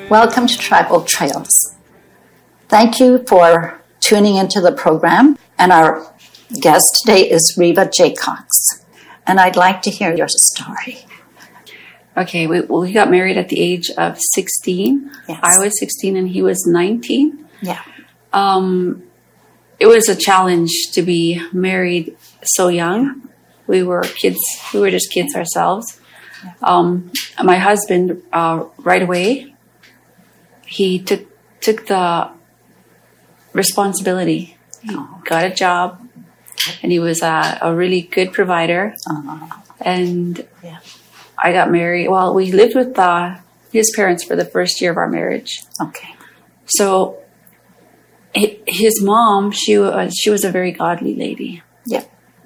Welcome to Tribal Trails. Thank you for tuning into the program. And our guest today is Reva Jaycox. And I'd like to hear your story. Okay, we got married at the age of 16. Yes. I was 16 and he was 19. Yeah. It was a challenge to be married so young. We were kids. We were just kids ourselves. My husband, right away, he took the responsibility. He got a job, and he was a really good provider. And I got married. Well, we lived with his parents for the first year of our marriage. Okay. So his mom, she was a very godly lady. Yeah.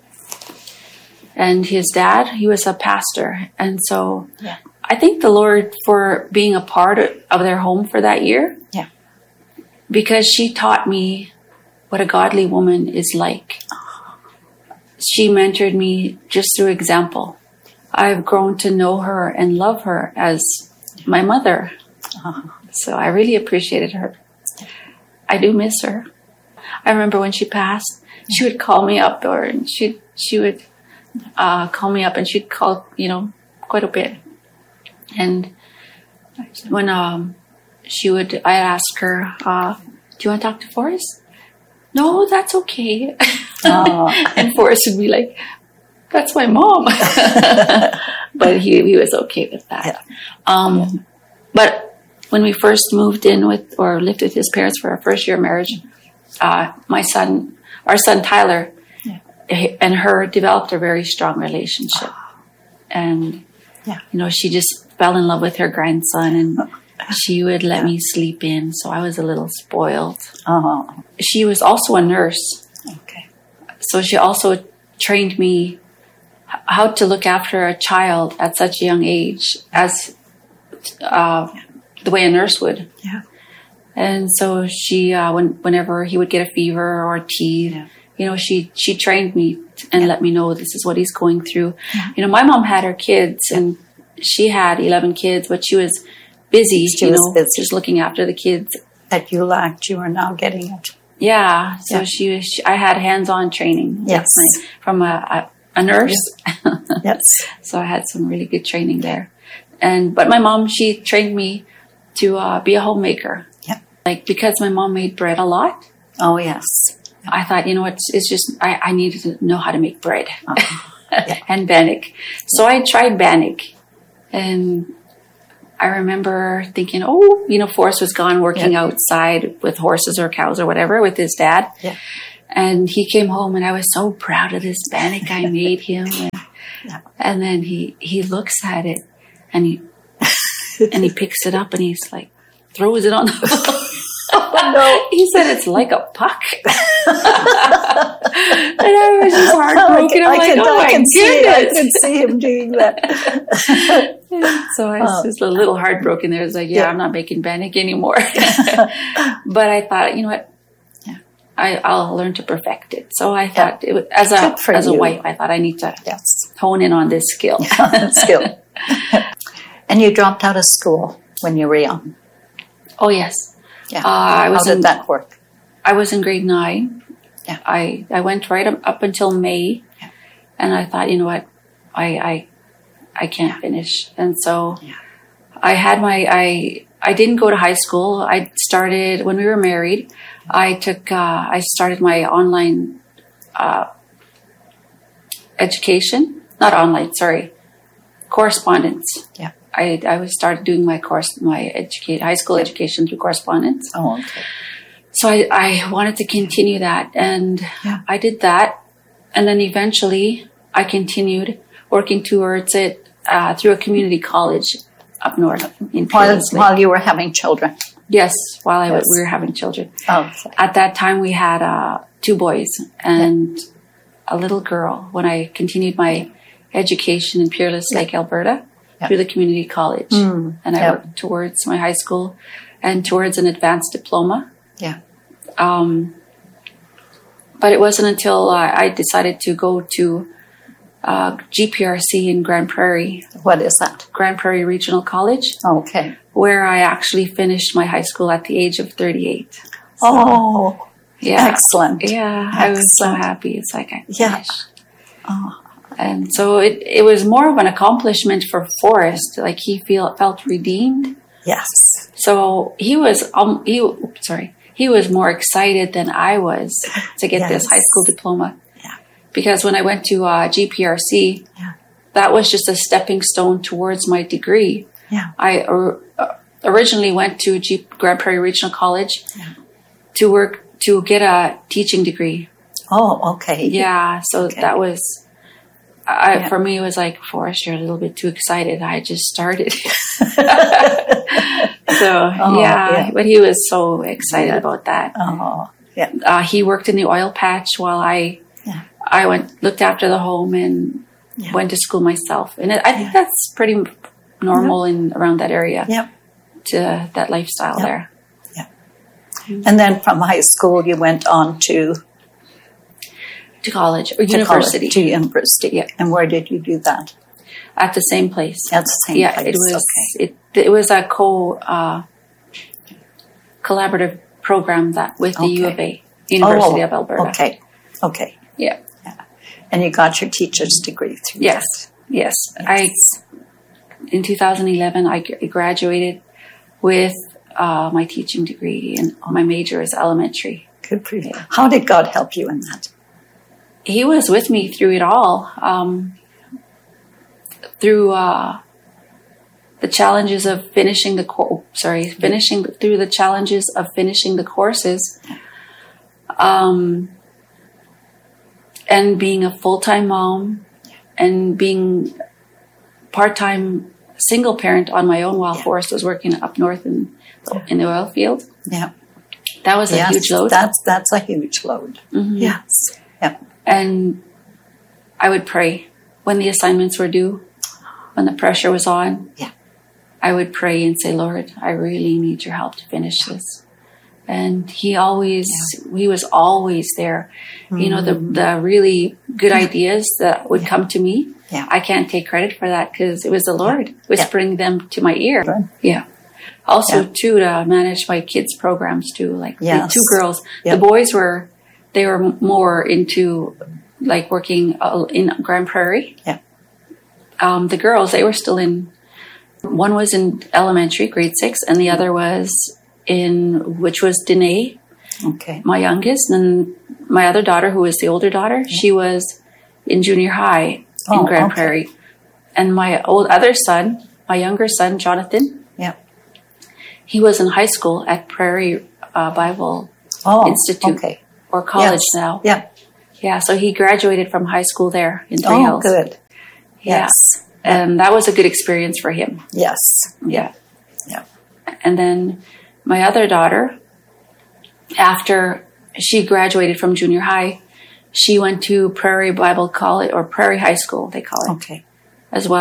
And his dad, he was a pastor. And so Yeah. I thank the Lord for being a part of their home for that year. Yeah. Because she taught me what a godly woman is like. She mentored me just through example. I've grown to know her and love her as my mother. So I really appreciated her. I do miss her. I remember when she passed, she would call me up, and she would call me up, and she'd call, quite a bit. And when I ask her, do you want to talk to Forrest? No, that's okay. And Forrest would be like, that's my mom. But he was okay with that. Yeah. But when we first moved in lived with his parents for our first year of marriage, our son Tyler, and her developed a very strong relationship. And, she just fell in love with her grandson, and she would let me sleep in. So I was a little spoiled. She was also a nurse. Okay. So she also trained me how to look after a child at such a young age as the way a nurse would. Yeah. And so she, whenever he would get a fever or a teeth, she trained me and let me know this is what he's going through. Yeah. My mom had her kids, and she had 11 kids, but she was busy. She was busy. Just looking after the kids that you lacked. You are now getting it. Yeah. So I had hands-on training. Yes. From a nurse. Yes. So I had some really good training there. But my mom, she trained me to be a homemaker. Yeah. Because my mom made bread a lot. Oh, yes. I thought, it's just, I needed to know how to make bread and bannock. So I tried bannock, and I remember thinking, Forrest was gone working outside with horses or cows or whatever with his dad. Yeah. And he came home, and I was so proud of this bannock I made him. And then he looks at it, and he picks it up, and he's like, throws it on the floor. Oh, no. He said it's like a puck. And I was just heartbroken. I can see him doing that. So I was just a little heartbroken there. I was like, I'm not making bannock anymore. But I thought, you know what? I'll learn to perfect it. So I thought, it was, as a wife, I thought I need to hone in on this skill. And you dropped out of school when you were young. Oh, yes. Yeah. How did that work? I was in grade 9. Yeah. I went right up until May, and I thought, you know what, I can't finish. And so I had I didn't go to high school. I started when we were married. I started my online education, not online, sorry, correspondence. Yeah. I started doing my high school education through correspondence. Oh, okay. So I wanted to continue that, and I did that. And then eventually I continued working towards it through a community college up north in while you were having children. Yes, while we were having children. Oh, okay. At that time we had 2 boys and a little girl when I continued my education in Peerless Lake, Alberta. Through the community college. And I worked towards my high school and towards an advanced diploma. Yeah. But it wasn't until I decided to go to GPRC in Grand Prairie, What is that? Grand Prairie Regional College, Okay. where I actually finished my high school at the age of 38. Oh, Yeah. excellent. Yeah, I was so Excellent. happy. It's like I Yeah. finished. And so it was more of an accomplishment for Forrest. Like he felt redeemed. Yes. So he was more excited than I was to get this Yes. high school diploma. Yeah. Because when I went to GPRC, Yeah. that was just a stepping stone towards my degree. Yeah. I originally went to Grand Prairie Regional College to get a teaching degree. Oh, okay. Yeah, so Okay. that was, Yeah. for me, it was like, Forrest, you're a little bit too excited. I just started. yeah. But he was so excited about that. Oh, yeah. He worked in the oil patch while I looked after the home and went to school myself. And I think that's pretty normal in around that area, Yep. to that lifestyle there. And then from high school, you went on to College or university. To university. Yeah. And where did you do that? At the same place. At the same place. It was. Okay. It was a collaborative program that with the U of A, University of Alberta. Okay. Okay. Yeah. And you got your teacher's degree through Yes. Yes. In 2011, I graduated with my teaching degree, and my major is elementary. Good for you. How did God help you in that? He was with me through it all. Through the challenges of finishing the through the challenges of finishing the courses, and being a full-time mom, and being part-time single parent on my own while Forrest was working up north in the oil field. Yeah. That was a huge load. That's a huge load. Mm-hmm. Yes. Yeah. And I would pray when the assignments were due, when the pressure was on. Yeah. I would pray and say, Lord, I really need your help to finish this. And he was always there. Mm-hmm. You know, the really good ideas that would come to me. Yeah. I can't take credit for that because it was the Lord whispering them to my ear. Good. Yeah. Also, too, to manage my kids' programs, too. Like the two girls. Yep. The boys were more into, like, working in Grand Prairie. Yeah. The girls, they were still one was in elementary, grade 6, and the other was which was Danae, Okay. my youngest. And my other daughter, who was the older daughter, she was in junior high in Grand Prairie. And my other son, my younger son, Jonathan, he was in high school at Prairie Bible Institute or college now. Yeah. Yeah, so he graduated from high school there in Three Hills. Oh, good. Yeah. Yes. And that was a good experience for him. Yes. Yeah. Yeah. And then my other daughter, after she graduated from junior high, she went to Prairie Bible College, or Prairie High School, they call it, Okay. as well.